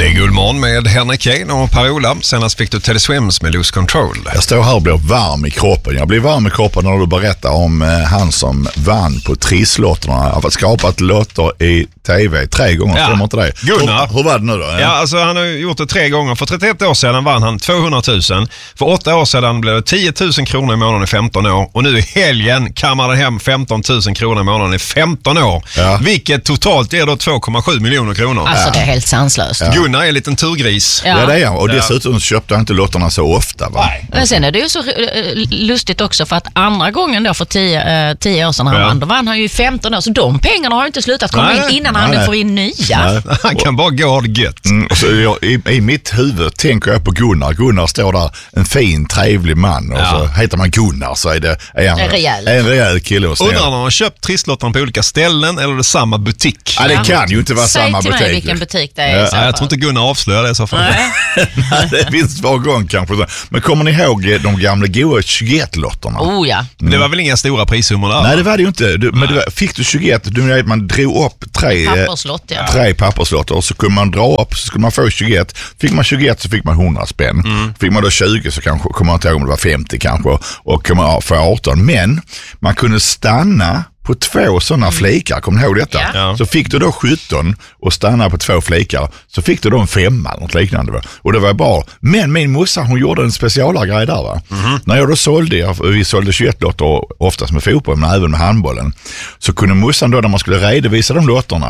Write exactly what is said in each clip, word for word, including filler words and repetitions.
Det är Guldmorgon med Henrik Kane och Per-Ola. Senast fick du Teddy Swims med Lose Control. Jag står här och blir varm i kroppen. Jag blir varm i kroppen när du berättar om eh, han som vann på trisslotterna. Har skapat lotter i tv tre gånger, stämmer inte det? Gunnar. Hur, hur var det nu då? Ja? Ja, alltså han har gjort det tre gånger. För trettioett år sedan vann han tvåhundratusen. För åtta år sedan blev det tio tusen kronor i månaden i femton år. Och nu i helgen kammar det hem femton tusen kronor i månaden i femton år. Ja. Vilket totalt är då två komma sju miljoner kronor. Alltså det är helt sanslöst. Ja. Gunnar är en liten turgris. Ja, ja det är jag. Och dessutom ja. köpte han inte lotterna så ofta. Va? Nej. Men sen är det ju så lustigt också för att andra gången då för tio, eh, tio år sedan han ja. vann, då vann han ju femton år. Så de pengarna har ju inte slutat komma nej, in innan nej, han nu får in nya. Nej. Han kan bara gå och gött. Mm, så jag, i, I mitt huvud tänker jag på Gunnar. Gunnar står där, en fin, trevlig man. Och ja. så heter man Gunnar så är det är han, en rejäl. En rejäl kille. Undrar om man har köpt trisslotterna på olika ställen eller det är samma butik. Ja, det kan ju inte vara Säg samma till butik. mig vilken butik det är. Ja, ja, jag tror inte Gunnar avslöjar det i så fall. Nej. Nej, det finns var gång kanske. Men kommer ni ihåg de gamla goa tjugoett-lotterna? Oh ja. Mm. Det var väl inga stora prissummor där? Nej, det var det ju inte. Du, men det var, fick du tjugoett, du, man drog upp tre papperslott, ja. tre papperslotter och så kunde man dra upp, så skulle man få tjugoett. Fick man tjugoett så fick man hundra spänn. Mm. Fick man då tjugo så kanske, kommer man inte ihåg om det var femtio kanske, och kunde man få arton. Men man kunde stanna på två sådana flikar, kommer du ihåg detta? Ja. Så fick du då sjutton och stanna på två flikar, så fick du då en femma eller något liknande. Va? Och det var bra. Men min morsa, hon gjorde en specialare grej där. Va? Mm-hmm. När jag då sålde, vi sålde tjugoett-lotter oftast med fotboll, men även med handbollen, så kunde morsan då när man skulle redovisa de lotterna,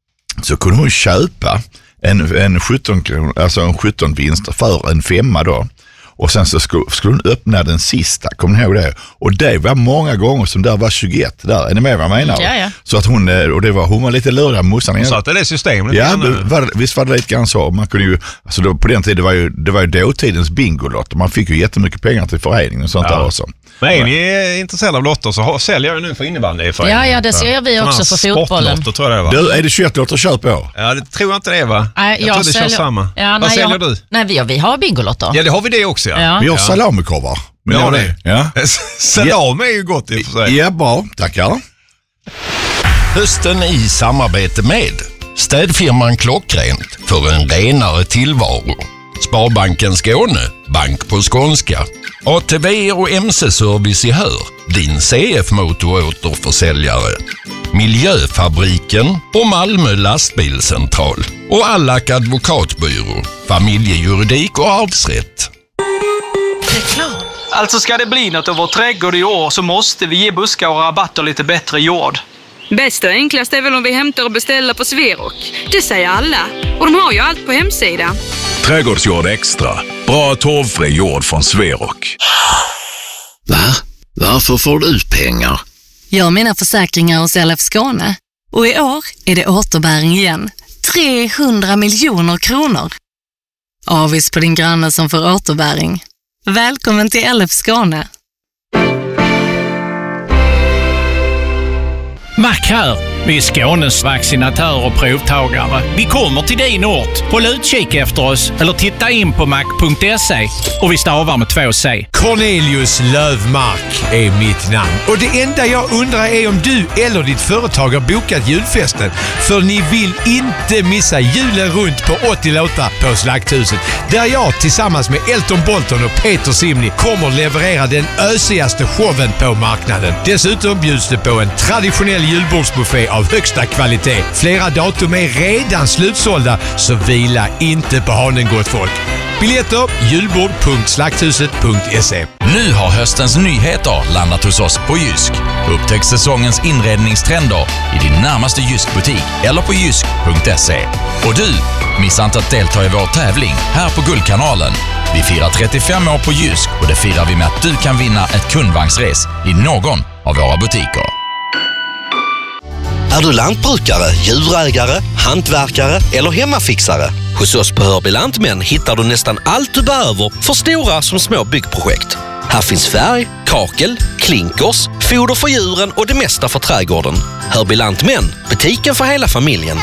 så kunde hon köpa en, en sjutton, alltså en sjutton vinst för en femma då. Och sen så skulle, skulle hon öppna den sista, kommer ni ihåg det? Och det var många gånger som där var tjugoett där. Är ni med vad jag menar? Ja, ja. Så att hon, och det var, hon var lite lurig, morsan. Så att det är systemet. Ja, var, visst var det lite grann så. Man kunde ju, alltså då, på den tiden, det var ju, det var ju dåtidens bingolott. Man fick ju jättemycket pengar till föreningen och sånt ja. där också. Men är ni intresserade av lotter så har, säljer jag nu för innebandy i föreningen. Ja, ja, det ser vi också för fotbollen. Tror jag det var. Du, är det tjugoett-lotter köp på? Ja, det tror jag inte det va? Nej, jag, jag tror det säljer, kör samma. Ja, Vad nej, säljer jag, du? Nej, vi har, vi har bingolotter. Ja, det har vi det också. Ja. Ja. Vi har ja. salamikorvar. Ja, ja, det. Ja. Salam är ju gott i och för sig. Ja, bra. Tackar. Hösten i samarbete med städfirman Klockrent för en renare tillvaro. Sparbanken Skåne, bank på skånska. A T V och M C-service i Hör, din C F-motoråterförsäljare. Miljöfabriken och Malmö lastbilscentral. Och Allak advokatbyrå, familjejuridik och arvsrätt. Reklam. Alltså ska det bli något av vår trädgård i år så måste vi ge buskar och rabatter lite bättre jord. Bäst och enklast är väl om vi hämtar och beställer på Sverok. Det säger alla. Och de har ju allt på hemsidan. Trädgårdsjord extra. Bra torvfri jord från Sverok. Va? Varför får du ut pengar? Jag har mina försäkringar hos L F Skåne. Och i år är det återbäring igen. trehundra miljoner kronor. Avis på din granne som får återbäring. Välkommen till L F Skåne. Mac här. Vi är Skånes vaccinatör och provtagare. Vi kommer till din ort. Håll utkik efter oss eller titta in på mac punkt se och vi stavar med två C. Cornelius Lövmark är mitt namn. Och det enda jag undrar är om du eller ditt företag har bokat julfesten. För ni vill inte missa julen runt på åttio låtar på Slakthuset. Där jag tillsammans med Elton Bolton och Peter Simni kommer leverera den ösigaste showen på marknaden. Dessutom bjuds det på en traditionell julbordsbuffé av högsta kvalitet. Flera datum är redan slutsålda, så vila inte på hanen gott folk. Biljetter julbord punkt slakthuset punkt se. Nu har höstens nyheter landat hos oss på Jysk. Upptäck säsongens inredningstrender i din närmaste Jysk-butik eller på jysk punkt se. Och du, missa inte att delta i vår tävling här på Guldkanalen. Vi firar trettiofem år på Jysk och det firar vi med att du kan vinna ett kundvagnsres i någon av våra butiker. Är du lantbrukare, djurägare, hantverkare eller hemmafixare? Hos oss på Hörby Lantmän hittar du nästan allt du behöver för stora som små byggprojekt. Här finns färg, kakel, klinkers, foder för djuren och det mesta för trädgården. Hörby Lantmän, butiken för hela familjen.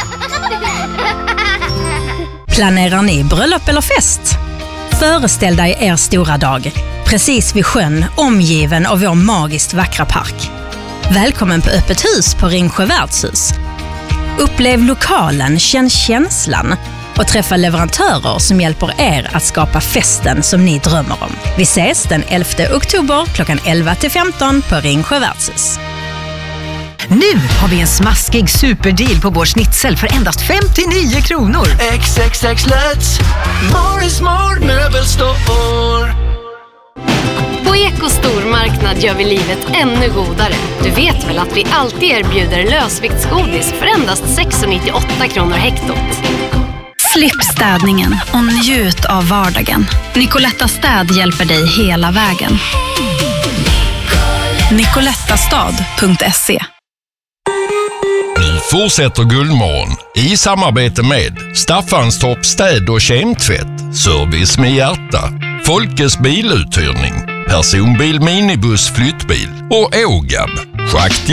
Planerar ni bröllop eller fest? Föreställ dig er stora dag. Precis vid sjön, omgiven av vår magiskt vackra park. Välkommen på öppet hus på Ringsjö värdshus. Upplev lokalen, känn känslan och träffa leverantörer som hjälper er att skapa festen som ni drömmer om. Vi ses den elfte oktober klockan elva till femton på Ringsjö värdshus. Nu har vi en smaskig superdeal på vår schnitzel för endast femtionio kronor. X X X Let's Morris More Möbelstore. På Eko stormarknad gör vi livet ännu godare. Du vet väl att vi alltid erbjuder lösviktsgodis för endast sex nittioåtta kronor hektot. Slipp städningen och njut av vardagen. Nicoletta Städ hjälper dig hela vägen. nicolettastad punkt se. Nu fortsätter Guldmorgon i samarbete med Staffanstorp städ- och kemtvätt, service med hjärta, Folkes biluthyrning, personbil, minibuss, flyttbil och Ågab. Schakt